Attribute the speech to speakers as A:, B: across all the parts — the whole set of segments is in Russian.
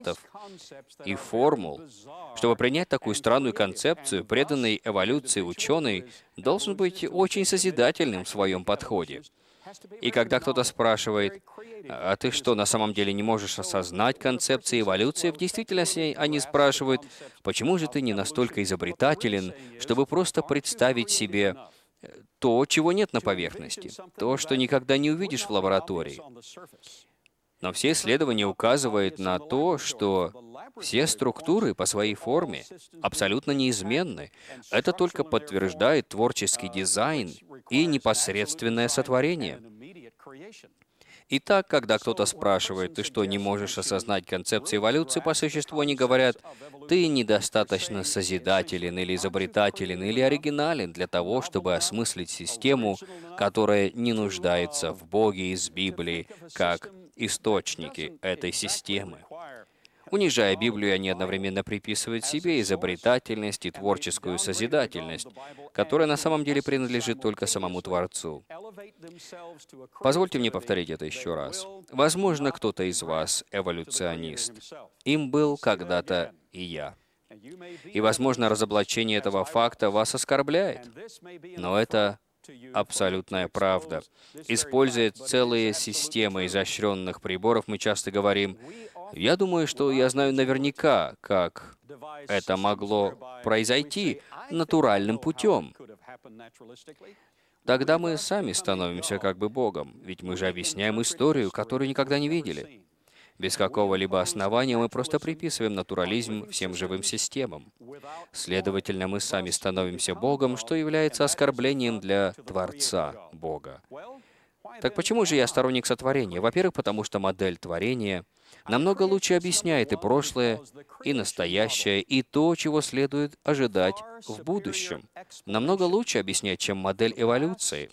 A: и формул. Чтобы принять такую странную концепцию, преданный эволюции ученый должен быть очень созидательным в своем подходе. И когда кто-то спрашивает, а ты что, на самом деле не можешь осознать концепции эволюции, в действительности они спрашивают, почему же ты не настолько изобретателен, чтобы просто представить себе то, чего нет на поверхности, то, что никогда не увидишь в лаборатории. Но все исследования указывают на то, что все структуры по своей форме абсолютно неизменны. Это только подтверждает творческий дизайн и непосредственное сотворение. Итак, когда кто-то спрашивает, ты что, не можешь осознать концепцию эволюции, по существу они говорят, ты недостаточно созидателен или изобретателен или оригинален для того, чтобы осмыслить систему, которая не нуждается в Боге из Библии, как источники этой системы. Унижая Библию, они одновременно приписывают себе изобретательность и творческую созидательность, которая на самом деле принадлежит только самому Творцу. Позвольте мне повторить это еще раз. Возможно, кто-то из вас эволюционист. Им был когда-то и я. И, возможно, разоблачение этого факта вас оскорбляет. Но это абсолютная правда. Используя целые системы изощренных приборов, мы часто говорим, «Я думаю, что я знаю наверняка, как это могло произойти натуральным путем». Тогда мы сами становимся как бы Богом, ведь мы же объясняем историю, которую никогда не видели. Без какого-либо основания мы просто приписываем натурализм всем живым системам. Следовательно, мы сами становимся Богом, что является оскорблением для Творца Бога. Так почему же я сторонник сотворения? Во-первых, потому что модель творения намного лучше объясняет и прошлое, и настоящее, и то, чего следует ожидать в будущем. Намного лучше объясняет, чем модель эволюции.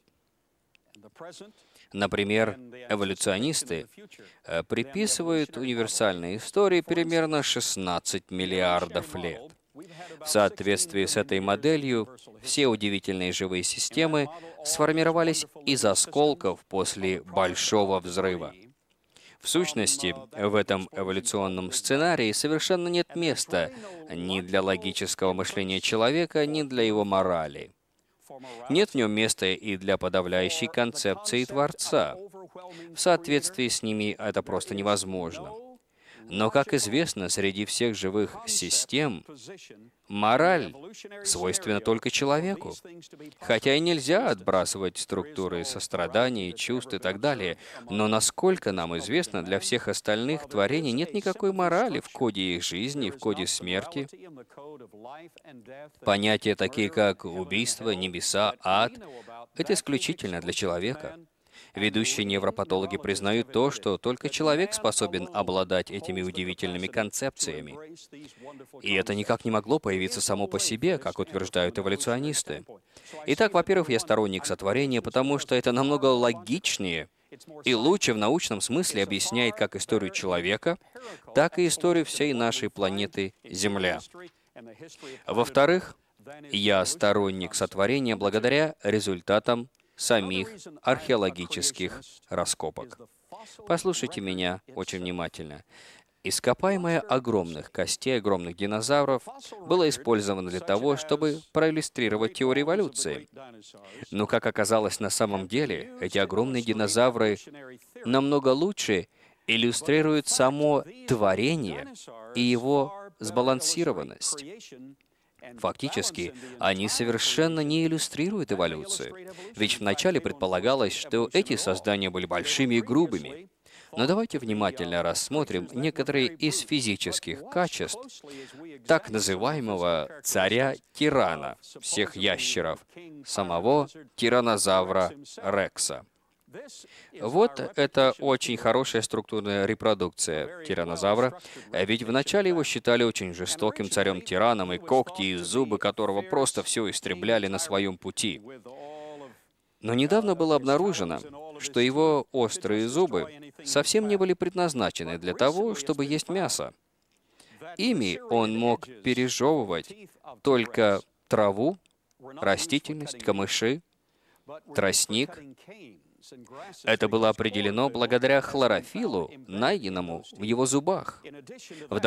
A: Например, эволюционисты приписывают универсальной истории примерно 16 миллиардов лет. В соответствии с этой моделью, все удивительные живые системы сформировались из осколков после Большого взрыва. В сущности, в этом эволюционном сценарии совершенно нет места ни для логического мышления человека, ни для его морали. Нет в нем места и для подавляющей концепции Творца. В соответствии с ними это просто невозможно. Но, как известно, среди всех живых систем мораль свойственна только человеку. Хотя и нельзя отбрасывать структуры сострадания, чувств и так далее, но, насколько нам известно, для всех остальных творений нет никакой морали в коде их жизни, в коде смерти. Понятия такие, как убийство, небеса, ад — это исключительно для человека. Ведущие невропатологи признают то, что только человек способен обладать этими удивительными концепциями. И это никак не могло появиться само по себе, как утверждают эволюционисты. Итак, во-первых, я сторонник сотворения, потому что это намного логичнее и лучше в научном смысле объясняет как историю человека, так и историю всей нашей планеты Земля. Во-вторых, я сторонник сотворения благодаря результатам самих археологических раскопок. Послушайте меня очень внимательно. Ископаемое огромных костей огромных динозавров было использовано для того, чтобы проиллюстрировать теорию эволюции. Но, как оказалось на самом деле, эти огромные динозавры намного лучше иллюстрируют само творение и его сбалансированность. Фактически, они совершенно не иллюстрируют эволюцию, ведь вначале предполагалось, что эти создания были большими и грубыми. Но давайте внимательно рассмотрим некоторые из физических качеств так называемого царя-тирана всех ящеров, самого тираннозавра Рекса. Вот это очень хорошая структурная репродукция тираннозавра, ведь вначале его считали очень жестоким царем-тираном, и когти и зубы которого просто все истребляли на своем пути. Но недавно было обнаружено, что его острые зубы совсем не были предназначены для того, чтобы есть мясо. Ими он мог пережевывать только траву, растительность, камыши, тростник Это было определено благодаря хлорофиллу, найденному в его зубах.